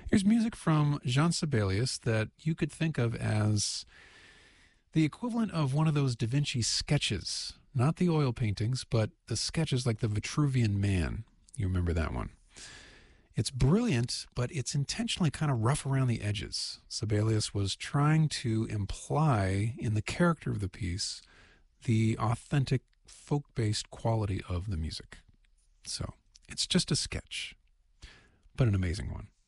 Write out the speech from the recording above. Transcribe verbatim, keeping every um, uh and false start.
Here's music from Jean Sibelius that you could think of as the equivalent of one of those Da Vinci sketches. Not the oil paintings, but the sketches like the Vitruvian Man. You remember that one. It's brilliant, but it's intentionally kind of rough around the edges. Sibelius was trying to imply in the character of the piece the authentic folk-based quality of the music. So it's just a sketch, but an amazing one.